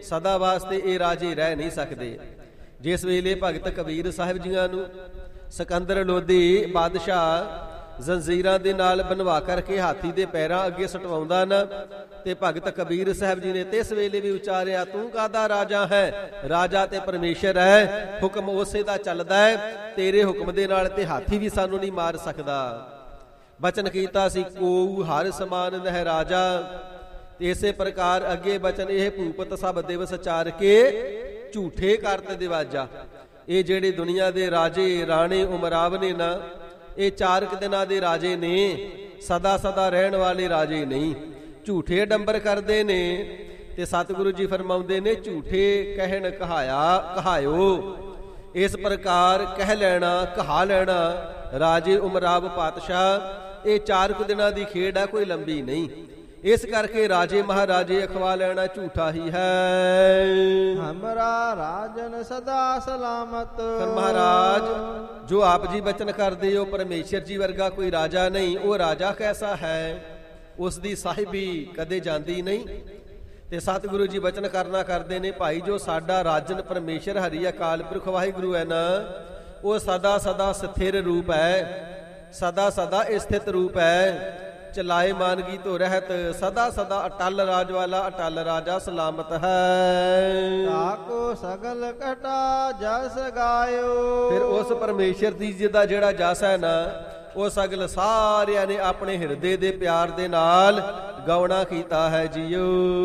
ਸਦਾ ਵਾਸਤੇ ਇਹ ਰਾਜੇ ਰਹਿ ਨਹੀਂ ਸਕਦੇ। ਜਿਸ ਵੇਲੇ ਭਗਤ ਕਬੀਰ ਸਾਹਿਬ ਜੀਆਂ ਨੂੰ ਸਿਕੰਦਰ ਲੋਧੀ ਬਾਦਸ਼ਾਹ ਜ਼ੰਜੀਰਾਂ ਦੇ ਨਾਲ ਬਣਵਾ ਕਰਕੇ ਹਾਥੀ ਦੇ ਪੈਰਾਂ ਅੱਗੇ ਸਟਵਾਉਂਦਾ ਨਾ, ਤੇ ਭਗਤ ਕਬੀਰ ਸਾਹਿਬ ਜੀ ਨੇ ਤਿਸ ਵੇਲੇ ਵੀ ਉਚਾਰਿਆ, ਤੂੰ ਕਾਹਦਾ ਰਾਜਾ ਹੈ? ਰਾਜਾ ਤੇ ਪਰਮੇਸ਼ਰ ਹੈ, ਹੁਕਮ ਉਸੇ ਦਾ ਚੱਲਦਾ ਹੈ, ਤੇਰੇ ਹੁਕਮ ਦੇ ਨਾਲ ਤੇ ਹਾਥੀ ਵੀ ਸਾਨੂੰ ਨਹੀਂ ਮਾਰ ਸਕਦਾ। ਬਚਨ ਕੀਤਾ ਸੀ, ਕੋਊ ਹਰ ਸਮਾਨ ਨਹਿ ਰਾਜਾ। ਇਸੇ ਪ੍ਰਕਾਰ ਅੱਗੇ ਬਚਨ ਇਹ ਭੂਪਤ ਸਭ ਦਿਵਸ ਚਾਰ ਕੇ ਝੂਠੇ ਕਰਤ ਦਿਵਾਜਾ। ਇਹ ਜਿਹੜੇ ਦੁਨੀਆ ਦੇ ਰਾਜੇ ਰਾਣੇ ਉਮਰਾਵ ਨੇ ਨਾ, ਇਹ 4 ਦਿਨਾਂ ਦੇ ਰਾਜੇ ਨੇ, ਸਦਾ ਸਦਾ ਰਹਿਣ ਵਾਲੇ ਰਾਜੇ ਨਹੀਂ। ਝੂਠੇ ਡੰਬਰ ਕਰਦੇ ਨੇ, ਤੇ ਸਤਿਗੁਰੂ ਜੀ ਫਰਮਾਉਂਦੇ ਨੇ, ਝੂਠੇ ਕਹਿਣ ਕਹਾਇਓ। ਇਸ ਪ੍ਰਕਾਰ ਕਹਿ ਲੈਣਾ, ਕਹਾ ਲੈਣਾ ਰਾਜੇ ਉਮਰਾਵ ਪਾਤਸ਼ਾਹ, ਇਹ 4 ਦਿਨਾਂ ਦੀ ਖੇਡ ਹੈ, ਕੋਈ ਲੰਬੀ ਨਹੀਂ। ਇਸ ਕਰਕੇ ਰਾਜੇ ਮਹਾਰਾਜੇ ਅਖਵਾ ਲੈਣਾ ਝੂਠਾ ਹੀ ਹੈ। ਹਮਰਾ ਰਾਜਨ ਸਦਾ ਸਲਾਮਤ। ਪਰ ਮਹਾਰਾਜ ਜੋ ਆਪ ਜੀ ਬਚਨ ਕਰਦੇ ਹੋ, ਪਰਮੇਸ਼ਰ ਜੀ ਵਰਗਾ ਕੋਈ ਰਾਜਾ ਨਹੀਂ। ਉਹ ਰਾਜਾ ਕੈਸਾ ਹੈ, ਉਸ ਦੀ ਸਾਹਿਬੀ ਕਦੇ ਜਾਂਦੀ ਨਹੀਂ। ਤੇ ਸਤਿਗੁਰੂ ਜੀ ਬਚਨ ਕਰਨਾ ਕਰਦੇ ਨੇ, ਭਾਈ ਜੋ ਸਾਡਾ ਰਾਜਨ ਪਰਮੇਸ਼ਰ ਹਰੀ ਅਕਾਲ ਪੁਰਖ ਵਾਹਿਗੁਰੂ ਹੈ ਨਾ, ਉਹ ਸਦਾ ਸਦਾ ਸਥਿਰ ਰੂਪ ਹੈ, ਸਦਾ ਸਦਾ ਸਥਿਤ ਰੂਪ ਹੈ, ਚਲਾਏ ਮਾਨਗੀ ਤੋਂ ਰਹਿਤ, ਸਦਾ ਸਦਾ ਅਟਲ ਰਾਜ ਵਾਲਾ ਅਟਲ ਰਾਜਾ ਸਲਾਮਤ ਹੈ। ਤਾਕੋ ਸਗਲ ਘਟਾ ਜਸ ਗਾਇਓ। ਫਿਰ ਉਸ ਪਰਮੇਸ਼ਰ ਦੀ ਜਿਹਦਾ ਜਿਹੜਾ ਜਸ ਹੈ ਨਾ, ਉਹ ਸਗਲ ਸਾਰਿਆਂ ਨੇ ਆਪਣੇ ਹਿਰਦੇ ਦੇ ਪਿਆਰ ਦੇ ਨਾਲ ਗਾਉਣਾ ਕੀਤਾ ਹੈ ਜੀਓ।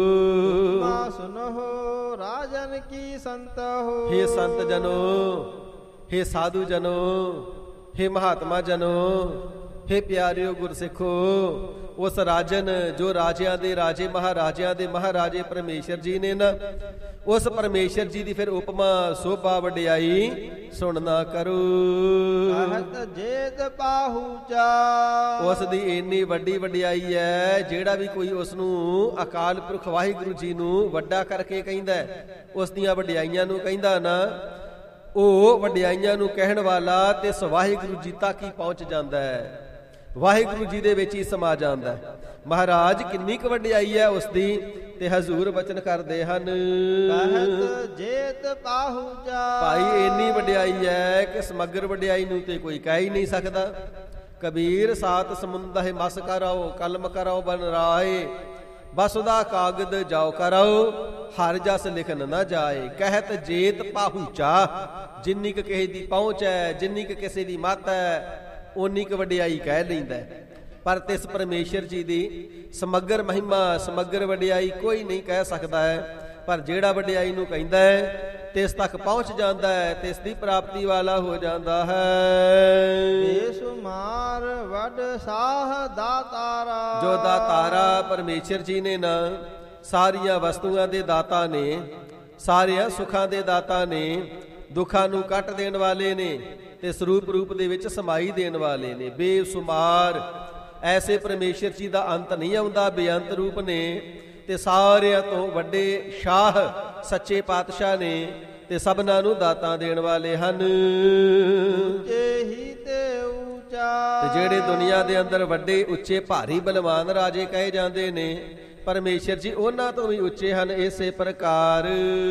ਮਾ ਸੁਨੋ ਰਾਜਨ ਕੀ ਸੰਤ ਹੋ। ਹੇ ਸੰਤ ਜਨੋ, ਹੇ ਸਾਧੂ ਜਨੋ, ਹੇ ਮਹਾਤਮਾ ਜਨੋ, ਹੇ ਪਿਆਰਿਓ ਗੁਰਸਿੱਖੋ, ਉਸ ਰਾਜਨ ਜੋ ਰਾਜਿਆਂ ਦੇ ਰਾਜੇ ਮਹਾਰਾਜਿਆਂ ਦੇ ਮਹਾਰਾਜੇ ਪਰਮੇਸ਼ਰ ਜੀ ਨੇ ਨਾ, ਉਸ ਪਰਮੇਸ਼ਰ ਜੀ ਦੀ ਫਿਰ ਉਪਮਾ ਸੋਭਾ ਵਡਿਆਈ ਸੁਣਨਾ ਕਰੋ। ਕਹਿਤ ਜੇਤ ਪਾਹੂਚਾ। ਉਸ ਦੀ ਇੰਨੀ ਵੱਡੀ ਵਡਿਆਈ ਹੈ, ਜਿਹੜਾ ਵੀ ਕੋਈ ਉਸ ਨੂੰ ਅਕਾਲ ਪੁਰਖ ਵਾਹਿਗੁਰੂ ਜੀ ਨੂੰ ਵੱਡਾ ਕਰਕੇ ਕਹਿੰਦਾ, ਉਸ ਦੀਆਂ ਵਡਿਆਈਆਂ ਨੂੰ ਕਹਿੰਦਾ ਨਾ, ਉਹ ਵਡਿਆਈਆਂ ਨੂੰ ਕਹਿਣ ਵਾਲਾ ਤੇ ਵਾਹਿਗੁਰੂ ਜੀ ਤੱਕ ਹੀ ਪਹੁੰਚ ਜਾਂਦਾ ਹੈ, ਵਾਹਿਗੁਰੂ ਜੀ ਦੇ ਵਿੱਚ ਹੀ ਸਮਾ ਜਾਂਦਾ ਹੈ। ਮਹਾਰਾਜ ਕਿੰਨੀ ਕੁ ਵਡਿਆਈ ਹੈ ਉਸ ਦੀ, ਤੇ ਹਜ਼ੂਰ ਬਚਨ ਕਰਦੇ ਹਨ, ਕਹਿਤ ਜੇਤ ਪਾਹੂਚਾ। ਭਾਈ ਇੰਨੀ ਵਡਿਆਈ ਹੈ ਕਿ ਸਮਗਰ ਵਡਿਆਈ ਨੂੰ ਤੇ ਕੋਈ ਕਹਿ ਹੀ ਨਹੀਂ ਸਕਦਾ। ਕਬੀਰ ਸਾਤ ਸਮੁੰਦਹਿ ਮਸ ਕਰਾਓ, ਕਲਮ ਕਰਾਓ ਬਨ ਰਾਏ, ਬਸੁਦਾ ਕਾਗਦ ਜਾਓ ਕਰਾਓ, ਹਰ ਜਸ ਲਿਖਨ ਨਾ ਜਾਏ। ਕਹਿਤ ਜੇਤ ਪਾਹੂਚਾ, ਜਿੰਨੀ ਕੁ ਕਿਸੇ ਦੀ ਪਹੁੰਚ ਹੈ, ਜਿੰਨੀ ਕੁ ਕਿਸੇ ਦੀ ਮੱਤ ਹੈ, ਓਨੀ ਕੁ ਵਡਿਆਈ ਕਹਿ ਲੈਂਦਾ। ਪਰ ਤਿਸ ਪਰਮੇਸ਼ਰ ਜੀ ਦੀ ਸਮਗਰ ਮਹਿਮਾ ਸਮਗਰ ਵਡਿਆਈ ਕੋਈ ਨਹੀਂ ਕਹਿ ਸਕਦਾ ਹੈ। ਪਰ ਜਿਹੜਾ ਵਡਿਆਈ ਨੂੰ ਕਹਿੰਦਾ ਹੈ, ਤਿਸ ਤੱਕ ਪਹੁੰਚ ਜਾਂਦਾ ਹੈ, ਤਿਸ ਦੀ ਪ੍ਰਾਪਤੀ ਵਾਲਾ ਹੋ ਜਾਂਦਾ ਹੈ। ਬੇਸ਼ੁਮਾਰ ਵੱਡ ਸਾਹ ਦਾਤਾਰਾ। ਜੋ ਦਾਤਾਰਾ ਪਰਮੇਸ਼ਰ ਜੀ ਨੇ ਨਾ, ਸਾਰੀਆਂ ਵਸਤੂਆਂ ਦੇ ਦਾਤਾ ਨੇ, ਸਾਰਿਆਂ ਸੁੱਖਾਂ ਦੇ ਦਾਤਾ ਨੇ, ਦੁੱਖਾਂ ਨੂੰ ਕੱਟ ਦੇਣ ਵਾਲੇ ਨੇ, ਤੇ ਸਰੂਪ ਰੂਪ ਦੇ ਵਿੱਚ ਸਮਾਈ ਦੇਣ ਵਾਲੇ ਨੇ। ਬੇਸ਼ੁਮਾਰ ਐਸੇ ਪਰਮੇਸ਼ਰ ਜੀ ਦਾ ਅੰਤ ਨਹੀਂ ਆਉਂਦਾ, ਬੇਅੰਤ ਰੂਪ ਨੇ, ਤੇ ਸਾਰਿਆਂ ਤੋਂ ਵੱਡੇ ਸ਼ਾਹ ਸੱਚੇ ਪਾਤਸ਼ਾਹ ਨੇ, ਤੇ ਸਭਨਾਂ ਨੂੰ ਦਾਤਾਂ ਦੇਣ ਵਾਲੇ ਹਨ। ਉੱਚੇ ਹੀ ਤੇ ਉੱਚਾ। ਤੇ ਜਿਹੜੇ ਦੁਨੀਆ ਦੇ ਅੰਦਰ ਵੱਡੇ ਉੱਚੇ ਭਾਰੀ ਬਲਵਾਨ ਰਾਜੇ ਕਹੇ ਜਾਂਦੇ ਨੇ, ਪਰਮੇਸ਼ਰ ਜੀ ਉਹਨਾਂ ਤੋਂ ਵੀ ਉੱਚੇ ਹਨ। ਇਸੇ ਪ੍ਰਕਾਰ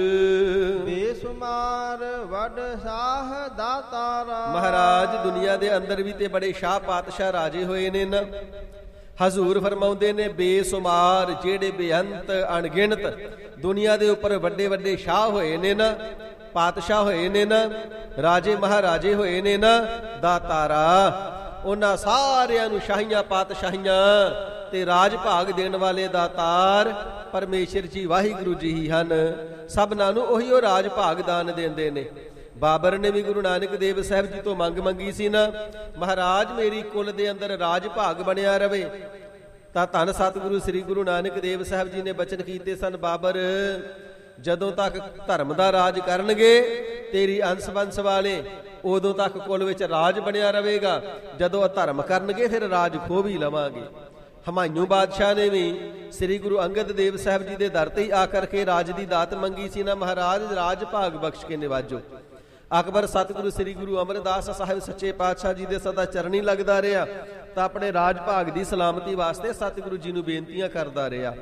ਬੇਸ਼ੁਮਾਰ ਵੱਡ ਸ਼ਾਹ ਦਾਤਾਰਾ। ਮਹਾਰਾਜ ਦੁਨੀਆ ਦੇ ਅੰਦਰ ਵੀ ਤੇ ਬੜੇ ਸ਼ਾਹ ਪਾਤਸ਼ਾਹ ਰਾਜੇ ਹੋਏ ਨੇ ਨਾ। ਹਜ਼ੂਰ ਫਰਮਾਉਂਦੇ ਨੇ, ਬੇਸ਼ੁਮਾਰ ਜਿਹੜੇ ਬੇਅੰਤ ਅਣਗਿਣਤ ਦੁਨੀਆ ਦੇ ਉੱਪਰ ਵੱਡੇ ਵੱਡੇ ਸ਼ਾਹ ਹੋਏ ਨੇ ਨਾ, ਪਾਤਸ਼ਾਹ ਹੋਏ ਨੇ ਨਾ, ਰਾਜੇ ਮਹਾਰਾਜੇ ਹੋਏ ਨੇ ਨਾ, ਦਾਤਾਰਾ, ਉਹਨਾਂ ਸਾਰਿਆਂ ਨੂੰ ਸ਼ਾਹੀਆਂ ਪਾਤਸ਼ਾਹੀਆਂ ਤੇ ਰਾਜ ਭਾਗ ਦੇਣ ਵਾਲੇ ਦਾਤਾਰ ਪਰਮੇਸ਼ਰ ਜੀ ਵਾਹਿਗੁਰੂ ਜੀ ਹੀ ਹਨ। ਸਭਨਾਂ ਨੂੰ ਉਹੀ ਉਹ ਰਾਜ ਭਾਗ ਦਾਨ ਦਿੰਦੇ ਨੇ। ਬਾਬਰ ਨੇ ਵੀ ਗੁਰੂ ਨਾਨਕ ਦੇਵ ਸਾਹਿਬ ਜੀ ਤੋਂ ਮੰਗੀ ਸੀ ਨਾ, ਮਹਾਰਾਜ ਮੇਰੀ ਕੁਲ ਦੇ ਅੰਦਰ ਰਾਜ ਭਾਗ ਬਣਿਆ ਰਵੇ। ਤਾਂ ਧੰਨ ਸਤਿਗੁਰੂ ਸ੍ਰੀ ਗੁਰੂ ਨਾਨਕ ਦੇਵ ਸਾਹਿਬ ਜੀ ਨੇ ਬਚਨ ਕੀਤੇ ਸਨ, ਬਾਬਰ ਜਦੋਂ ਤੱਕ ਧਰਮ ਦਾ ਰਾਜ ਕਰਨਗੇ ਤੇਰੀ ਅੰਸ ਬੰਸ ਵਾਲੇ, ਉਦੋਂ ਤੱਕ ਕੁਲ ਵਿੱਚ ਰਾਜ ਬਣਿਆ ਰਵੇਗਾ। ਜਦੋਂ ਅਧਰਮ ਕਰਨਗੇ ਫਿਰ ਰਾਜ ਖੋਹ ਵੀ ਲਵਾਂਗੇ। ਹਮਾਯੂ ਬਾਦਸ਼ਾਹ ਨੇ ਵੀ ਸ੍ਰੀ ਗੁਰੂ ਅੰਗਦ ਦੇਵ ਸਾਹਿਬ ਜੀ ਦੇ ਦਰ ਤੇ ਆ ਕਰਕੇ ਰਾਜ ਦੀ ਦਾਤ ਮੰਗੀ ਸੀ ਨਾ, ਮਹਾਰਾਜ ਰਾਜ ਭਾਗ ਬਖਸ਼ ਕੇ ਨਿਵਾਜੋ। ਅਕਬਰ ਸਤਿਗੁਰੂ ਸ੍ਰੀ ਗੁਰੂ ਅਮਰਦਾਸ ਸਾਹਿਬ ਸੱਚੇ ਪਾਤਸ਼ਾਹ ਜੀ ਦੇ ਸਦਾ ਚਰਨੀ ਲੱਗਦਾ ਰਿਹਾ, ਤਾਂ ਆਪਣੇ ਰਾਜ ਭਾਗ ਦੀ ਸਲਾਮਤੀ ਵਾਸਤੇ ਸਤਿਗੁਰੂ ਜੀ ਨੂੰ ਬੇਨਤੀਆਂ ਕਰਦਾ ਰਿਹਾ।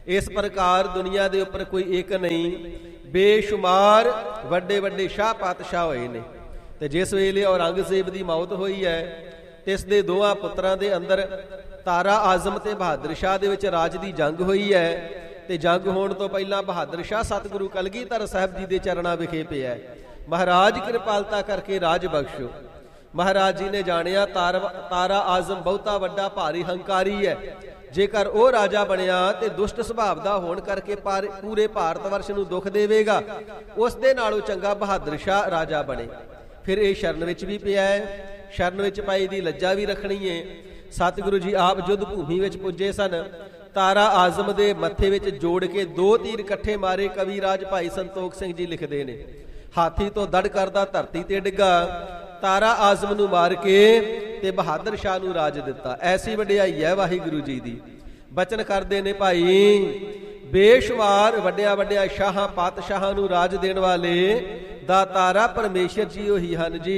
ਇਸ ਪ੍ਰਕਾਰ ਦੁਨੀਆ ਦੇ ਉੱਪਰ ਕੋਈ ਇੱਕ ਨਹੀਂ, ਬੇਸ਼ੁਮਾਰ ਵੱਡੇ ਵੱਡੇ ਸ਼ਾਹ ਪਾਤਸ਼ਾਹ ਹੋਏ ਨੇ। ਤੇ ਜਿਸ ਵੇਲੇ ਔਰੰਗਜ਼ੇਬ ਦੀ ਮੌਤ ਹੋਈ ਹੈ ਤੇ ਇਸ ਦੇ ਦੋਹਾਂ ਪੁੱਤਰਾਂ ਦੇ ਅੰਦਰ ਤਾਰਾ ਆਜ਼ਮ ਤੇ ਬਹਾਦਰ ਸ਼ਾਹ ਦੇ ਵਿੱਚ ਰਾਜ ਦੀ ਜੰਗ ਹੋਈ ਹੈ। ਤੇ ਜੰਗ ਹੋਣ ਤੋਂ ਪਹਿਲਾਂ ਬਹਾਦਰ ਸ਼ਾਹ ਸਤਿਗੁਰੂ ਕਲਗੀਧਰ ਸਾਹਿਬ ਜੀ ਦੇ ਚਰਨਾਂ ਵਿਖੇ ਪਿਆ, ਮਹਾਰਾਜ ਕਿਰਪਾਲਤਾ ਕਰਕੇ ਰਾਜ ਬਖਸ਼ੋ। ਮਹਾਰਾਜ ਜੀ ਨੇ ਜਾਣਿਆ ਤਾਰਾ ਆਜ਼ਮ ਬਹੁਤਾ ਵੱਡਾ ਭਾਰੀ ਹੰਕਾਰੀ ਹੈ, ਜੇਕਰ ਉਹ ਰਾਜਾ ਬਣਿਆ ਤੇ ਦੁਸ਼ਟ ਸੁਭਾਅ ਦਾ ਹੋਣ ਕਰਕੇ ਪੂਰੇ ਭਾਰਤ ਵਰਸ਼ ਨੂੰ ਦੁੱਖ ਦੇਵੇਗਾ, ਉਸ ਦੇ ਨਾਲੋਂ ਚੰਗਾ ਬਹਾਦਰ ਸ਼ਾਹ ਰਾਜਾ ਬਣੇ। ਫਿਰ ਇਹ ਸ਼ਰਨ ਵਿੱਚ ਵੀ ਪਿਆ ਹੈ, ਸ਼ਰਨ ਵਿੱਚ ਪਾਈ ਦੀ ਲੱਜਾ ਵੀ ਰੱਖਣੀ ਹੈ। ਸਤਿਗੁਰੂ ਜੀ ਆਪ ਯੁੱਧ ਭੂਮੀ ਵਿੱਚ ਪੁੱਜੇ ਸਨ, ਤਾਰਾ ਆਜ਼ਮ ਦੇ ਮੱਥੇ ਵਿੱਚ ਜੋੜ ਕੇ 2 ਤੀਰ ਇਕੱਠੇ ਮਾਰੇ। ਕਵੀ ਰਾਜ ਭਾਈ ਸੰਤੋਖ ਸਿੰਘ ਜੀ ਲਿਖਦੇ ਨੇ, ਹਾਥੀ ਤੋਂ ਦੜ ਕਰਦਾ ਧਰਤੀ ਤੇ ਡਿੱਗਾ, ਤਾਰਾ ਆਜ਼ਮ ਨੂੰ ਮਾਰ ਕੇ ਤੇ ਬਹਾਦਰ ਸ਼ਾਹ ਨੂੰ ਰਾਜ ਦਿੱਤਾ। ਐਸੀ ਵਡਿਆਈ ਹੈ ਵਾਹਿਗੁਰੂ ਜੀ ਦੀ। ਬਚਨ ਕਰਦੇ ਨੇ ਭਾਈ, ਬੇਸ਼ੁਮਾਰ ਵੱਡਿਆ ਵੱਡਿਆ ਸ਼ਾਹਾਂ ਪਾਤਸ਼ਾਹਾਂ ਨੂੰ ਰਾਜ ਦੇਣ ਵਾਲੇ ਦਾਤਾਰਾ ਪਰਮੇਸ਼ਰ ਜੀ ਉਹੀ ਹਨ ਜੀ।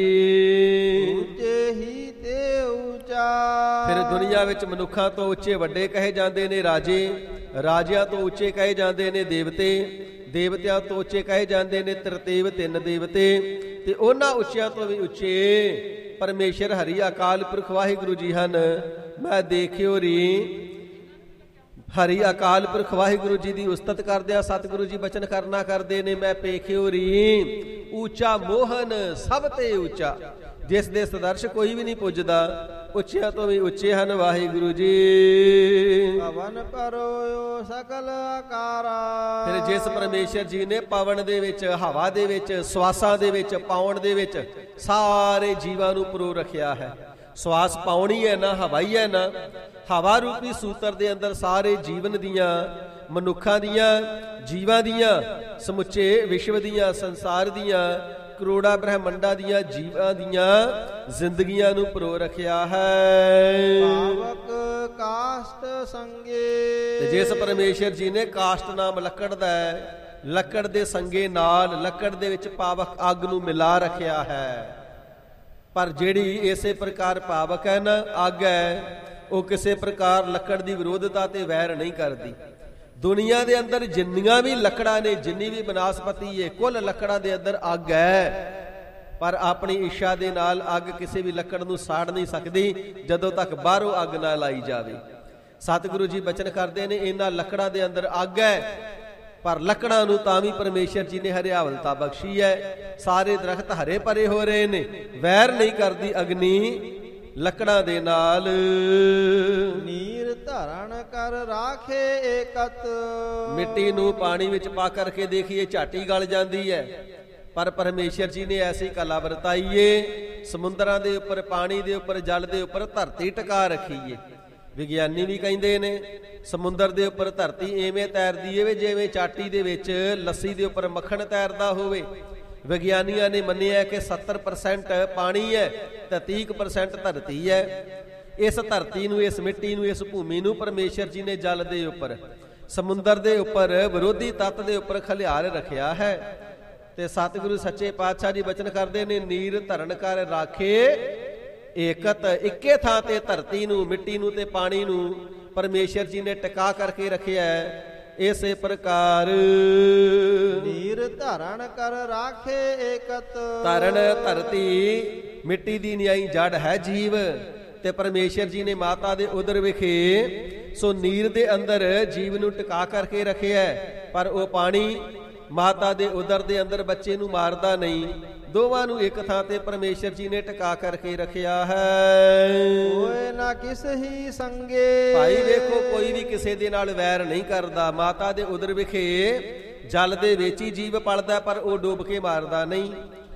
ਉੱਚੇ ਹੀ ਤੇ ਉੱਚਾ। ਫਿਰ ਦੁਨੀਆ ਵਿੱਚ ਮਨੁੱਖਾਂ ਤੋਂ ਉੱਚੇ ਵੱਡੇ ਕਹੇ ਜਾਂਦੇ ਨੇ ਰਾਜੇ, ਰਾਜਿਆਂ ਤੋਂ ਉੱਚੇ ਕਹੇ ਜਾਂਦੇ ਨੇ ਦੇਵਤੇ, ਦੇਵਤਿਆਂ ਤੋਂ ਉੱਚੇ ਕਹੇ ਜਾਂਦੇ ਨੇ ਤ੍ਰਿਤੇਵ 3 ਦੇਵਤੇ, ਤੇ ਉਹਨਾਂ ਉੱਚਿਆਂ ਤੋਂ ਵੀ ਉੱਚੇ ਪਰਮੇਸ਼ਰ ਹਰੀ ਅਕਾਲ ਪੁਰਖ ਵਾਹਿਗੁਰੂ ਜੀ ਹਨ। ਮੈਂ ਦੇਖਿਓ ਰੀ ਹਰੀ ਅਕਾਲ ਪੁਰਖ ਵਾਹਿਗੁਰੂ ਜੀ ਦੀ ਉਸਤਤ ਕਰਦਿਆਂ ਸਤਿਗੁਰੂ ਜੀ ਬਚਨ ਕਰਨਾ ਕਰਦੇ ਨੇ, ਮੈਂ ਪੇਖਿਓ ਰੀ ਉੱਚਾ ਮੋਹਨ ਸਭ ਤੇ ਉੱਚਾ, ਜਿਸ ਦੇ ਸਦਰਸ਼ ਕੋਈ ਵੀ ਨਹੀਂ ਪੁੱਜਦਾ, ਉੱਚਿਆਂ ਤੋਂ ਵੀ ਉੱਚੇ ਹਨ ਵਾਹਿਗੁਰੂ ਜੀ। ਪਵਨ ਪਰੋਇਓ ਸਕਲ ਆਕਾਰਾ। ਫਿਰ ਜਿਸ ਪਰਮੇਸ਼ਰ ਜੀ ਨੇ ਪਵਨ ਦੇ ਵਿੱਚ, ਹਵਾ ਦੇ ਵਿੱਚ, ਸਵਾਸਾਂ ਦੇ ਵਿੱਚ, ਪਾਉਣ ਦੇ ਵਿੱਚ ਸਾਰੇ ਜੀਵਾਂ ਨੂੰ ਪਰੋ ਰੱਖਿਆ ਹੈ। ਸਵਾਸ ਪਾਉਣੀ ਹੈ ਨਾ, ਹਵਾ ਹੀ ਹੈ ਨਾ, ਹਵਾ ਰੂਪੀ ਸੂਤਰ ਦੇ ਅੰਦਰ ਸਾਰੇ ਜੀਵਨ ਦੀਆਂ, ਮਨੁੱਖਾਂ ਦੀਆਂ, ਜੀਵਾਂ ਦੀਆਂ, ਸਮੁੱਚੇ ਵਿਸ਼ਵ ਦੀਆਂ, ਸੰਸਾਰ ਦੀਆਂ, ਕਰੋੜਾਂ ਬ੍ਰਹਮੰਡਾਂ ਦੀਆਂ, ਜੀਵਾਂ ਦੀਆਂ ਜ਼ਿੰਦਗੀਆਂ ਨੂੰ ਪਰੋ ਰੱਖਿਆ ਹੈ। ਪਾਵਕ ਕਾਸ਼ਟ ਸੰਗੇ। ਤੇ ਜਿਸ ਪਰਮੇਸ਼ਰ ਜੀ ਨੇ ਕਾਸ਼ਟ ਨਾਮ ਲੱਕੜ ਦਾ ਹੈ, ਲੱਕੜ ਦੇ ਸੰਗੇ ਨਾਲ ਲੱਕੜ ਦੇ ਵਿੱਚ ਪਾਵਕ ਅੱਗ ਨੂੰ ਮਿਲਾ ਰੱਖਿਆ ਹੈ। ਪਰ ਜਿਹੜੀ ਇਸੇ ਪ੍ਰਕਾਰ ਪਾਵਕ ਹੈ ਨਾ, ਅੱਗ ਹੈ, ਉਹ ਕਿਸੇ ਪ੍ਰਕਾਰ ਲੱਕੜ ਦੀ ਵਿਰੋਧਤਾ ਤੇ ਵੈਰ ਨਹੀਂ ਕਰਦੀ। ਦੁਨੀਆ ਦੇ ਅੰਦਰ ਜਿੰਨੀਆਂ ਵੀ ਲੱਕੜਾਂ ਨੇ, ਜਿੰਨੀ ਵੀ ਬਨਸਪਤੀ ਹੈ, ਕੁੱਲ ਲੱਕੜਾਂ ਦੇ ਅੰਦਰ ਅੱਗ ਹੈ। ਪਰ ਆਪਣੀ ਇੱਛਾ ਦੇ ਨਾਲ ਅੱਗ ਕਿਸੇ ਵੀ ਲੱਕੜ ਨੂੰ ਸਾੜ ਨਹੀਂ ਸਕਦੀ ਜਦੋਂ ਤੱਕ ਬਾਹਰੋਂ ਅੱਗ ਨਾ ਲਾਈ ਜਾਵੇ। ਸਤਿਗੁਰੂ ਜੀ ਬਚਨ ਕਰਦੇ ਨੇ, ਇਹਨਾਂ ਲੱਕੜਾਂ ਦੇ ਅੰਦਰ ਅੱਗ ਹੈ, ਪਰ ਲੱਕੜਾਂ ਨੂੰ ਤਾਂ ਵੀ ਪਰਮੇਸ਼ਰ ਜੀ ਨੇ ਹਰਿਆਵਲਤਾ ਬਖਸ਼ੀ ਹੈ। ਸਾਰੇ ਦਰਖਤ ਹਰੇ ਭਰੇ ਹੋ ਰਹੇ ਨੇ, ਵੈਰ ਨਹੀਂ ਕਰਦੀ ਅਗਨੀ ਲੱਕੜਾਂ ਦੇ ਨਾਲ। ਨੀਰ ਧਰਨ ਕਰ ਰਾਖੇ ਏਕਤ। ਮਿੱਟੀ ਨੂੰ ਪਾਣੀ ਵਿੱਚ ਪਾ ਕਰਕੇ ਦੇਖੀਏ, ਝਾਟੀ ਗਲ ਜਾਂਦੀ ਹੈ, ਪਰ ਪਰਮੇਸ਼ਰ ਜੀ ਨੇ ਐਸੀ ਕਲਾ ਵਰਤਾਈਏ, ਸਮੁੰਦਰਾਂ ਦੇ ਉੱਪਰ, ਪਾਣੀ ਦੇ ਉੱਪਰ, ਜਲ ਦੇ ਉੱਪਰ ਧਰਤੀ ਟਿਕਾ ਰੱਖੀਏ। ਵਿਗਿਆਨੀ ਵੀ ਕਹਿੰਦੇ ਨੇ ਸਮੁੰਦਰ ਦੇ ਉੱਪਰ ਧਰਤੀ ਐਵੇਂ ਤੈਰਦੀ ਹੈ ਜਿਵੇਂ ਚਾਟੀ ਦੇ ਵਿੱਚ ਲੱਸੀ ਦੇ ਉੱਪਰ ਮੱਖਣ ਤੈਰਦਾ ਹੋਵੇ। ਵਿਗਿਆਨੀਆਂ ਨੇ ਮੰਨਿਆ ਕਿ 70% ਪਾਣੀ ਹੈ ਤੇ 30% ਧਰਤੀ ਹੈ। ਇਸ ਧਰਤੀ ਨੂੰ, ਇਸ ਮਿੱਟੀ ਨੂੰ, ਇਸ ਭੂਮੀ ਨੂੰ ਪਰਮੇਸ਼ਰ ਜੀ ਨੇ ਜਲ ਦੇ ਉੱਪਰ, ਸਮੁੰਦਰ ਦੇ ਉੱਪਰ, ਵਿਰੋਧੀ ਤੱਤ ਦੇ ਉੱਪਰ ਖਲਿਆਰ ਰੱਖਿਆ ਹੈ। ਤੇ ਸਤਿਗੁਰੂ ਸੱਚੇ ਪਾਤਸ਼ਾਹ ਜੀ ਬਚਨ ਕਰਦੇ ਨੇ, ਨੀਰ ਧਰਨ ਕਰ ਰਾਖੇ ਏਕਤ। ਇੱਕੇ ਥਾਂ ਤੇ ਧਰਤੀ ਨੂੰ, ਮਿੱਟੀ ਨੂੰ ਤੇ ਪਾਣੀ ਨੂੰ ਪਰਮੇਸ਼ਰ ਜੀ ਨੇ ਟਿਕਾ ਕਰਕੇ ਰੱਖਿਆ ਹੈ। ਇਸੇ ਪ੍ਰਕਾਰ ਨੀਰ ਧਰਨ ਕਰ ਰਾਖੇ ਏਕਤ। ਧਰਨ ਧਰਤੀ, ਮਿੱਟੀ ਦੀ ਨਿਆਈ ਜੜ ਹੈ ਜੀਵ, ਤੇ ਪਰਮੇਸ਼ਰ ਜੀ ਨੇ ਮਾਤਾ ਦੇ ਉਦਰ ਵਿਖੇ ਸੋ ਨੀਰ ਦੇ ਅੰਦਰ ਜੀਵ ਨੂੰ ਟਿਕਾ ਕਰਕੇ ਰੱਖਿਆ। ਪਰ ਉਹ ਪਾਣੀ ਮਾਤਾ ਦੇ ਉਦਰ ਦੇ ਅੰਦਰ ਬੱਚੇ ਨੂੰ ਮਾਰਦਾ ਨਹੀਂ, ਦੋਵਾਂ ਨੂੰ ਇੱਕ ਥਾਂ ਤੇ ਪਰਮੇਸ਼ਰ ਜੀ ਨੇ ਟਿਕਾ ਕਰਕੇ ਰੱਖਿਆ ਹੈ। ਹੋਏ ਨਾ ਕਿਸ ਹੀ ਸੰਗੇ। ਭਾਈ ਵੇਖੋ, ਕੋਈ ਵੀ ਕਿਸੇ ਦੇ ਨਾਲ ਵੈਰ ਨਹੀਂ ਕਰਦਾ। ਮਾਤਾ ਦੇ ਉਦਰ ਵਿਖੇ ਜਲ ਦੇ ਵਿੱਚ ਹੀ ਜੀਵ ਪਲਦਾ, ਪਰ ਉਹ ਡੁੱਬ ਕੇ ਮਾਰਦਾ ਨਹੀਂ।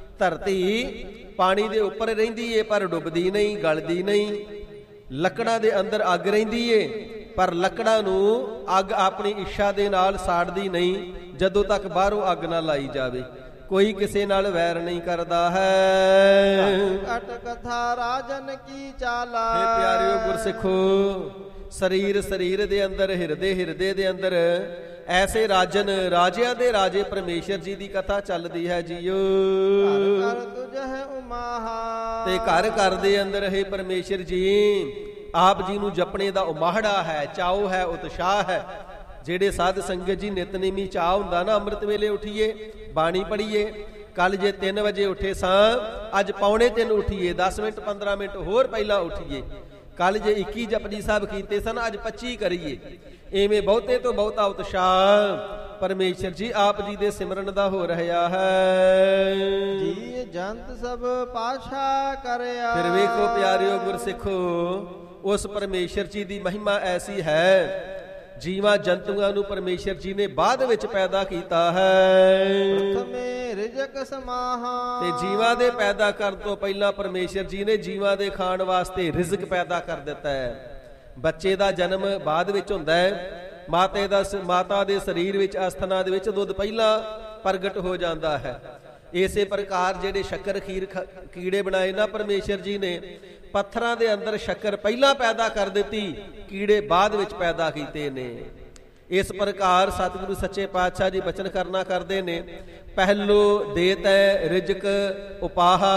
ਧਰਤੀ ਪਾਣੀ ਦੇ ਉੱਪਰ ਰਹਿੰਦੀ ਏ ਪਰ ਡੁੱਬਦੀ ਨਹੀਂ, ਗਲਦੀ ਨਹੀਂ। ਲੱਕੜਾਂ ਦੇ ਅੰਦਰ ਅੱਗ ਰਹਿੰਦੀ ਏ, ਪਰ ਲੱਕੜਾਂ ਨੂੰ ਅੱਗ ਆਪਣੀ ਇੱਛਾ ਦੇ ਨਾਲ ਸਾੜਦੀ ਨਹੀਂ ਜਦੋਂ ਤੱਕ ਬਾਹਰੋਂ ਅੱਗ ਨਾ ਲਾਈ ਜਾਵੇ। ਕੋਈ ਕਿਸੇ ਨਾਲ ਵੈਰ ਨਹੀਂ ਕਰਦਾ ਹੈ। ਘਟ ਕਥਾ ਰਾਜਨ ਕੀ ਚਾਲਾ। हे ਪਿਆਰਿਓ ਗੁਰਸਿੱਖੋ, ਸਰੀਰ ਦੇ ਅੰਦਰ, ਹਿਰਦੇ ਦੇ ਅੰਦਰ ਐਸੇ ਰਾਜਨ, ਰਾਜਿਆਂ ਦੇ ਰਾਜੇ ਪਰਮੇਸ਼ਰ ਜੀ ਦੀ ਕਥਾ ਚੱਲਦੀ ਹੈ ਜੀਓ। ਘਰ ਤੁਝ ਹੈ ਉਮਾਹਾ। ਤੇ ਘਰ ਘਰ ਦੇ ਅੰਦਰ ਹੈ ਪਰਮੇਸ਼ਰ ਜੀ ਆਪ ਜੀ ਨੂੰ ਜਪਣੇ ਦਾ ਉਮਾਹੜਾ ਹੈ, ਚਾਉ ਹੈ, ਉਤਸ਼ਾਹ ਹੈ। ਜਿਹੜੇ ਸਾਧ ਸੰਗਤ ਜੀ ਨਿਤਨੇਮੀ ਚਾਹ ਹੁੰਦਾ ਨਾ ਅੰਮ੍ਰਿਤ ਵੇਲੇ ਉਠੀਏ ਬਾਣੀ ਪੜ੍ਹੀਏ। ਕੱਲ ਜੇ 3 ਵਜੇ ਉੱਠੇ ਸਾਂ ਅੱਜ 2:45 ਉੱਠੀਏ, 10 ਮਿੰਟ 15 ਮਿੰਟ ਹੋਰ ਪਹਿਲਾਂ ਉੱਠੀਏ। ਕੱਲ ਜੇ 21 ਜਪਜੀ ਸਾਹਿਬ ਕੀਤੇ ਸਨ ਅੱਜ 25 ਕਰੀਏ। ਐਵੇਂ ਬਹੁਤੇ ਤੋਂ ਬਹੁਤਾ ਉਤਸ਼ਾਹ ਪਰਮੇਸ਼ਰ ਜੀ ਆਪ ਜੀ ਦੇ ਸਿਮਰਨ ਦਾ ਹੋ ਰਿਹਾ ਹੈ। ਜੀ ਜੰਤ ਸਭ ਪਾਸ਼ਾ ਕਰਿਆ। ਫਿਰ ਵੇਖੋ ਪਿਆਰਿਓ ਗੁਰਸਿੱਖੋ, ਉਸ ਪਰਮੇਸ਼ਰ ਜੀ ਦੀ ਮਹਿਮਾ ਐਸੀ ਹੈ, ਜੀਵਾਂ ਜੰਤੂਆਂ ਨੂੰ ਪਰਮੇਸ਼ਰ ਜੀ ਨੇ ਬਾਅਦ ਵਿੱਚ ਪੈਦਾ ਕੀਤਾ ਹੈ। ਪ੍ਰਥਮੇ ਰਿਜ਼ਕ ਸਮਾਹਾ। ਤੇ ਜੀਵਾਂ ਦੇ ਪੈਦਾ ਕਰਨ ਤੋਂ ਪਹਿਲਾਂ ਪਰਮੇਸ਼ਰ ਜੀ ਨੇ ਜੀਵਾਂ ਦੇ ਖਾਣ ਵਾਸਤੇ ਰਿਜ਼ਕ ਪੈਦਾ ਕਰ ਦਿੱਤਾ ਹੈ। ਬੱਚੇ ਦਾ ਜਨਮ ਬਾਅਦ ਵਿੱਚ ਹੁੰਦਾ ਹੈ। ਮਾਤਾ ਦੇ ਸਰੀਰ ਵਿੱਚ ਅਸਥਨਾ ਦੇ ਵਿੱਚ ਦੁੱਧ ਪਹਿਲਾਂ ਪ੍ਰਗਟ ਹੋ ਜਾਂਦਾ ਹੈ। ਇਸੇ ਪ੍ਰਕਾਰ ਜਿਹੜੇ ਸ਼ੱਕਰ ਖੀਰ ਕੀੜੇ ਬਣਾਏ ਨਾ ਪਰਮੇਸ਼ਰ ਜੀ ਨੇ, ਪੱਥਰਾਂ ਦੇ ਅੰਦਰ ਸ਼ੱਕਰ ਪਹਿਲਾਂ ਪੈਦਾ ਕਰ ਦਿੱਤੀ, ਕੀੜੇ ਬਾਅਦ ਵਿੱਚ ਪੈਦਾ ਕੀਤੇ ਨੇ। ਇਸ ਪ੍ਰਕਾਰ ਸਤਿਗੁਰੂ ਸੱਚੇ ਪਾਤਸ਼ਾਹ ਜੀ ਬਚਨ ਕਰਨਾ ਕਰਦੇ ਨੇ, ਪਹਿਲੋ ਦੇਤੈ ਰਿਜ਼ਕ ਉਪਾਹਾ,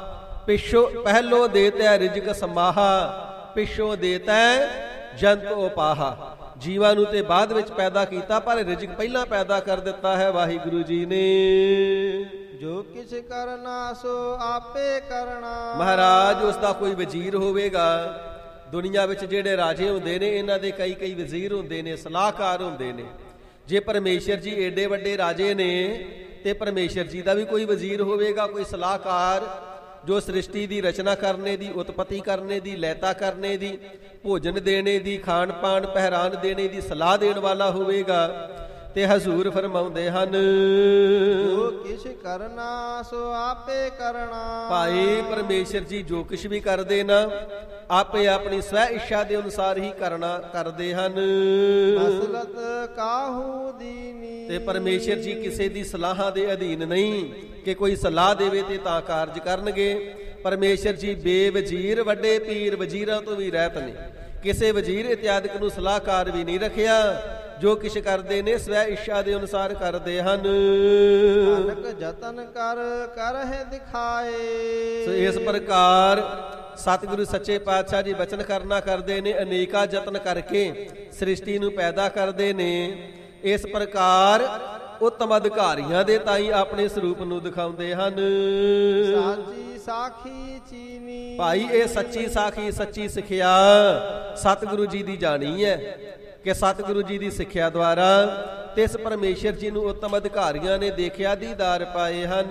ਪਹਿਲੋ ਦੇਤੈ ਰਿਜ਼ਕ ਸਮਾਹਾ, ਪਿਛੋ ਦੇਤੈ ਜੰਤ ਉਪਾਹਾ। ਜੀਵਾਂ ਨੂੰ ਤੇ ਬਾਅਦ ਵਿੱਚ ਪੈਦਾ ਕੀਤਾ, ਪਰ ਰਿਜ਼ਕ ਪਹਿਲਾਂ ਪੈਦਾ ਕਰ ਦਿੱਤਾ ਹੈ ਵਾਹਿਗੁਰੂ ਜੀ ਨੇ। ਜੋ ਕਿਛ ਕਰਨਾ ਸੋ ਆਪੇ ਕਰਨਾ। ਮਹਾਰਾਜ ਉਸ ਦਾ ਕੋਈ ਵਜ਼ੀਰ ਹੋਵੇਗਾ। ਦੁਨੀਆ ਵਿੱਚ ਜਿਹੜੇ ਰਾਜੇ ਹੁੰਦੇ ਨੇ ਇਹਨਾਂ ਦੇ ਕਈ ਵਜ਼ੀਰ ਹੁੰਦੇ ਨੇ, ਸਲਾਹਕਾਰ ਹੁੰਦੇ ਨੇ। ਜੇ ਪਰਮੇਸ਼ਰ ਜੀ ਏਡੇ ਵੱਡੇ ਰਾਜੇ ਨੇ ਤੇ ਪਰਮੇਸ਼ਰ ਜੀ ਦਾ ਵੀ ਕੋਈ ਵਜ਼ੀਰ ਹੋਵੇਗਾ, ਕੋਈ ਸਲਾਹਕਾਰ, ਜੋ ਸ੍ਰਿਸ਼ਟੀ ਦੀ ਰਚਨਾ ਕਰਨੇ ਦੀ, ਉਤਪਤੀ ਕਰਨੇ ਦੀ, ਲੈਤਾ ਕਰਨੇ ਦੀ, ਭੋਜਨ ਦੇਣੇ ਦੀ, ਖਾਣ ਪਾਣ ਪਹਿਰਾਨ ਦੇਣੇ ਦੀ ਸਲਾਹ ਦੇਣ ਵਾਲਾ ਹੋਵੇਗਾ। ਤੇ ਹਜ਼ੂਰ ਫਰਮਾਉਂਦੇ ਹਨ, ਜੋ ਕਿਛ ਕਰਨਾ ਸੋ ਆਪੇ ਕਰਨਾ। ਭਾਈ ਪਰਮੇਸ਼ਰ ਜੀ ਜੋ ਕੁਛ ਵੀ ਕਰਦੇ ਨਾ ਆਪੇ ਆਪਣੀ ਸਵੈ ਇੱਛਾ ਦੇ ਅਨੁਸਾਰ ਹੀ ਕਰਦੇ ਹਨ। ਮਸਲਤ ਕਾਹੂ ਦੀਨੀ। ਤੇ ਪਰਮੇਸ਼ਰ ਜੀ ਕਿਸੇ ਦੀ ਸਲਾਹਾਂ ਦੇ ਅਧੀਨ ਨਹੀਂ ਕਿ ਕੋਈ ਸਲਾਹ ਦੇਵੇ ਤੇ ਤਾਂ ਕਾਰਜ ਕਰਨਗੇ। ਪਰਮੇਸ਼ਰ ਜੀ ਬੇਵਜ਼ੀਰ ਵੱਡੇ ਪੀਰ ਵਜ਼ੀਰਾਂ ਤੋਂ ਵੀ ਰਹਿਤ ਨੇ। ਕਿਸੇ ਵਜ਼ੀਰ ਇਤਿਆਦਿਕ ਨੂੰ ਸਲਾਹਕਾਰ ਵੀ ਨਹੀਂ ਰੱਖਿਆ। ਜੋ ਕਿਛ ਕਰਦੇ ਨੇ ਸਵੈ ਇੱਛਾ ਦੇ ਅਨੁਸਾਰ ਕਰਦੇ ਹਨ। ਅਨਕ ਜਤਨ ਕਰ ਕਰਹਿ ਦਿਖਾਏ। ਸੋ ਇਸ ਪ੍ਰਕਾਰ ਸਤਿਗੁਰੂ ਸੱਚੇ ਪਾਤਸ਼ਾਹ ਜੀ ਬਚਨ ਕਰਨਾ ਕਰਦੇ ਨੇ, ਅਨੇਕਾਂ ਯਤਨ ਕਰਕੇ ਸ੍ਰਿਸ਼ਟੀ ਨੂੰ ਪੈਦਾ ਕਰਦੇ ਨੇ। ਇਸ ਪ੍ਰਕਾਰ ਉੱਤਮ ਅਧਿਕਾਰੀਆਂ ਦੇ ਤਾਈਂ ਆਪਣੇ ਸਰੂਪ ਨੂੰ ਦਿਖਾਉਂਦੇ ਹਨ। ਸਾਚੀ ਸਾਖੀ ਚੀਨੀ। ਭਾਈ ਇਹ ਸੱਚੀ ਸਾਖੀ, ਸੱਚੀ ਸਿੱਖਿਆ ਸਤਿਗੁਰੂ ਜੀ ਦੀ ਜਾਣੀ ਹੈ ਕਿ ਸਤਿਗੁਰੂ ਜੀ ਦੀ ਸਿੱਖਿਆ ਦੁਆਰਾ ਤੇ ਇਸ ਪਰਮੇਸ਼ਰ ਜੀ ਨੂੰ ਉੱਤਮ ਅਧਿਕਾਰੀਆਂ ਨੇ ਦੇਖਿਆ, ਦੀਦਾਰ ਪਾਏ ਹਨ।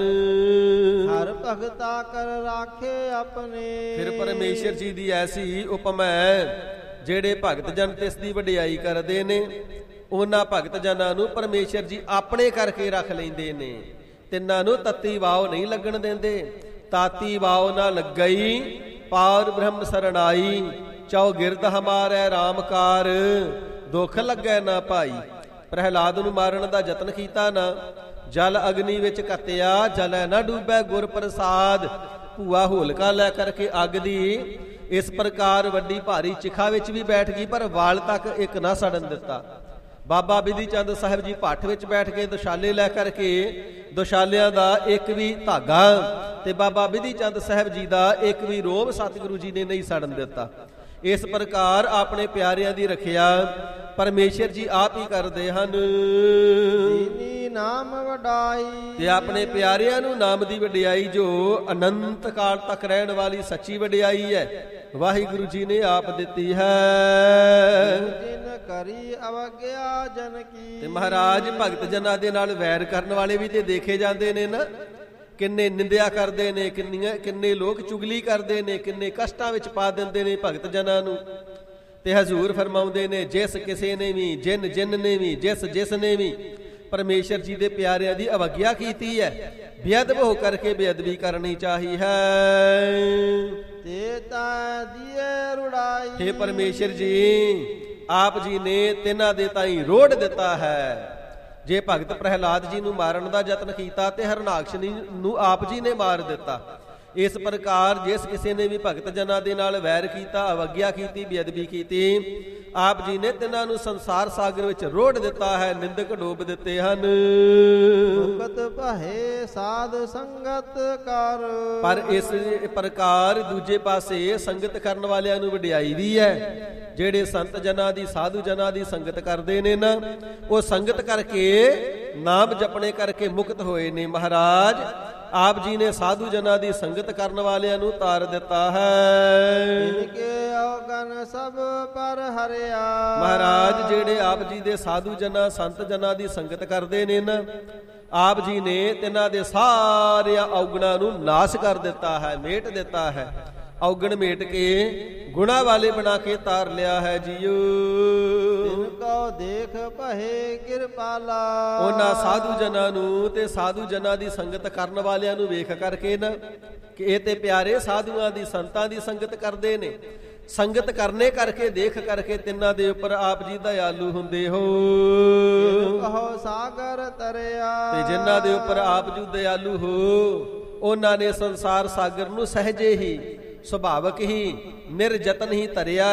ਹਰ ਭਗਤਾ ਕਰ ਰਾਖੇ ਆਪਣੇ। ਫਿਰ ਪਰਮੇਸ਼ਰ ਜੀ ਦੀ ਐਸੀ ਉਪਮਾ, ਜਿਹੜੇ ਭਗਤ ਜਨ ਤਿਸ ਦੀ ਵਡਿਆਈ ਕਰਦੇ ਨੇ, ਉਹਨਾਂ ਭਗਤ ਜਨਾਂ ਨੂੰ ਪਰਮੇਸ਼ਰ ਜੀ ਆਪਣੇ ਕਰਕੇ ਰੱਖ ਲੈਂਦੇ ਨੇ। ਤਿੰਨਾਂ ਨੂੰ ਤਤੀ ਵਾਓ ਨਹੀਂ ਲੱਗਣ ਦਿੰਦੇ। ਤਾਤੀ ਵਾਓ ਨਾ ਲੱਗਈ ਪਾਰ ਬ੍ਰਹਮ ਸਰਣਾਈ, ਚਉ ਗਿਰਦ ਹਮਾਰੈ ਰਾਮਕਾਰ, ਦੁੱਖ ਲੱਗੈ ਨਾ ਭਾਈ। ਪ੍ਰਹਿਲਾਦ ਨੂੰ ਮਾਰਨ ਦਾ ਯਤਨ ਕੀਤਾ ਨਾ, ਜਲ ਅਗਨੀ ਵਿੱਚ ਘੱਤਿਆ, ਜਲੈ ਨਾ ਡੂਬੈ ਗੁਰ ਪ੍ਰਸਾਦ। ਭੂਆ ਹੋਲਕਾ ਲੈ ਕਰਕੇ ਅੱਗ ਦੀ ਇਸ ਪ੍ਰਕਾਰ ਵੱਡੀ ਭਾਰੀ ਚਿਖਾ ਵਿੱਚ ਵੀ ਬੈਠ ਗਈ, ਪਰ ਵਾਲ ਤੱਕ ਇੱਕ ਨਾ ਸੜਨ ਦਿੱਤਾ। ਬਾਬਾ ਬਿਧੀ ਚੰਦ ਸਾਹਿਬ ਜੀ ਭੱਠ ਵਿੱਚ ਬੈਠ ਕੇ ਦੁਸ਼ਾਲੇ ਲੈ ਕਰਕੇ ਦੁਸ਼ਾਲਿਆਂ ਦਾ ਇੱਕ ਵੀ ਧਾਗਾ ਤੇ ਬਾਬਾ ਬਿਧੀ ਚੰਦ ਸਾਹਿਬ ਜੀ ਦਾ ਇੱਕ ਵੀ ਰੋਮ ਸਤਿਗੁਰੂ ਜੀ ਨੇ ਨਹੀਂ ਸੜਨ ਦਿੱਤਾ। ਇਸ ਪ੍ਰਕਾਰ ਆਪਣੇ ਪਿਆਰਿਆਂ ਦੀ ਰੱਖਿਆ ਪਰਮੇਸ਼ਰ ਜੀ ਆਪ ਹੀ ਕਰਦੇ ਹਨ। ਦੀਨੀ ਨਾਮ ਵਡਾਈ। ਤੇ ਆਪਣੇ ਪਿਆਰਿਆਂ ਨੂੰ ਨਾਮ ਦੀ ਵਡਿਆਈ ਜੋ ਅਨੰਤ ਕਾਲ ਤੱਕ ਰਹਿਣ ਵਾਲੀ ਸੱਚੀ ਵਡਿਆਈ ਹੈ, ਵਾਹਿਗੁਰੂ ਜੀ ਨੇ ਆਪ ਦਿੱਤੀ ਹੈ। ਜਿਨ ਕਰੀ ਅਵਗਿਆ ਜਨ ਕੀ। ਤੇ ਮਹਾਰਾਜ ਭਗਤ ਜਨਾਂ ਦੇ ਨਾਲ ਵੈਰ ਕਰਨ ਵਾਲੇ ਵੀ ਤੇ ਦੇਖੇ ਜਾਂਦੇ ਨੇ ਨਾ, ਕਿੰਨੇ ਨਿੰਦਿਆ ਕਰਦੇ ਨੇ, ਕਿੰਨੇ ਲੋਕ ਚੁਗਲੀ ਕਰਦੇ ਨੇ, ਕਿੰਨੇ ਕਸ਼ਟਾਂ ਵਿੱਚ ਪਾ ਦਿੰਦੇ ਨੇ ਭਗਤ ਜਨਾਂ ਨੂੰ। ਤੇ ਹਜ਼ੂਰ ਫਰਮਾਉਂਦੇ ਨੇ, ਜਿਸ ਕਿਸੇ ਨੇ ਵੀ, ਜਿਨ ਨੇ ਵੀ, ਜਿਸ ਨੇ ਵੀ ਪਰਮੇਸ਼ਰ ਜੀ ਦੇ ਪਿਆਰਿਆਂ ਦੀ ਅਵਗਿਆ ਕੀਤੀ ਹੈ, ਬੇਅਦਬ ਹੋ ਕਰਕੇ ਬੇਅਦਬੀ ਕਰਨੀ ਚਾਹੀ ਹੈ। ਤੇ ਤਾਂ ਦੀਏ ਰੁੜਾਈ। हे ਪਰਮੇਸ਼ਰ ਜੀ, ਆਪ ਜੀ ਨੇ ਤਿੰਨਾਂ ਦੇ ਤਾਈਂ ਰੋੜ ਦਿੱਤਾ ਹੈ। ਜੇ ਭਗਤ ਪ੍ਰਹਿਲਾਦ ਜੀ ਨੂੰ ਮਾਰਨ ਦਾ ਯਤਨ ਕੀਤਾ ਤੇ ਹਰਨਾਕਸ਼ ਨੂੰ ਆਪ ਜੀ ਨੇ ਮਾਰ ਦਿੱਤਾ। ਇਸ ਪ੍ਰਕਾਰ ਜਿਸ ਕਿਸੇ ਨੇ ਵੀ ਭਗਤ ਜਨਾਂ ਦੇ ਨਾਲ ਵੈਰ ਕੀਤਾ, ਅਵਗਿਆ ਕੀਤੀ, ਬੇਅਦਬੀ ਕੀਤੀ, ਆਪ ਜੀ ਨੇ ਤਿੰਨਾਂ ਨੂੰ ਸੰਸਾਰ ਸਾਗਰ ਵਿੱਚ ਰੋੜ ਦਿੱਤਾ ਹੈ, ਨਿੰਦਕ ਡੋਬ ਦਿੱਤੇ ਹਨ। ਮੁਕਤ ਭਏ ਸਾਧ ਸੰਗਤ ਕਰ। ਪਰ ਇਸ ਪ੍ਰਕਾਰ ਦੂਜੇ ਪਾਸੇ ਸੰਗਤ ਕਰਨ ਵਾਲਿਆਂ ਨੂੰ ਵਡਿਆਈ ਵੀ ਹੈ। ਜਿਹੜੇ ਸੰਤ ਜਨਾਂ ਦੀ ਸਾਧੂ ਜਨਾਂ ਦੀ ਸੰਗਤ ਕਰਦੇ ਨੇ ਨਾ, ਉਹ ਸੰਗਤ ਕਰਕੇ ਨਾਮ ਜਪਣੇ ਕਰਕੇ ਮੁਕਤ ਹੋਏ ਨੇ। ਮਹਾਰਾਜ ਆਪ ਜੀ ਨੇ ਸਾਧੂ ਜਨਾਂ ਦੀ ਸੰਗਤ ਕਰਨ ਵਾਲਿਆਂ ਨੂੰ ਤਾਰ ਦਿੱਤਾ ਹੈ। ਇਨਕੇ ਔਗਣ ਸਭ ਪਰ ਹਰਿਆ। ਮਹਾਰਾਜ ਜਿਹੜੇ ਆਪ ਜੀ ਦੇ ਸਾਧੂ ਜਨਾਂ ਸੰਤ ਜਨਾਂ ਦੀ ਸੰਗਤ ਕਰਦੇ ਨੇ ਨਾ, ਆਪ ਜੀ ਨੇ ਤਿਨਾਂ ਦੇ ਸਾਰਿਆਂ ਔਗਣਾਂ ਨੂੰ ਨਾਸ਼ ਕਰ ਦਿੱਤਾ ਹੈ, ਮੇਟ ਦਿੱਤਾ ਹੈ। ਔਗਣ ਮੇਟ ਕੇ ਗੁਣਾ ਵਾਲੇ ਬਣਾ ਕੇ ਤਾਰ ਲਿਆ ਹੈ ਜੀਓ। ਤਿਨ ਕੋ ਦੇਖ ਭਏ ਕਿਰਪਾਲਾ। ਉਹਨਾਂ ਸਾਧੂ ਜਨਾਂ ਨੂੰ ਤੇ ਸਾਧੂ ਜਨਾਂ ਦੀ ਸੰਗਤ ਕਰਨ ਵਾਲਿਆਂ ਨੂੰ ਵੇਖ ਕਰਕੇ ਨਾ ਕਿ ਇਹ ਤੇ ਪਿਆਰੇ ਸਾਧੂਆਂ ਦੀ ਸੰਤਾਂ ਦੀ ਸੰਗਤ ਕਰਦੇ ਨੇ, ਸੰਗਤ ਕਰਨੇ ਕਰਕੇ ਦੇਖ ਕਰਕੇ ਤਿੰਨਾਂ ਦੇ ਉੱਪਰ ਆਪ ਜੀ ਦਇਆਲੂ ਹੁੰਦੇ ਹੋ। ਕਹੋ ਸਾਗਰ ਤਰਿਆ। ਤੇ ਜਿਨ੍ਹਾਂ ਦੇ ਉੱਪਰ ਆਪ ਜੀ ਦਇਆਲੂ ਹੋ, ਉਹਨਾਂ ਨੇ ਸੰਸਾਰ ਸਾਗਰ ਨੂੰ ਸਹਿਜੇ ਹੀ ਸੁਭਾਵਕ ਹੀ ਨਿਰਜਤਨ ਹੀ ਧਰਿਆ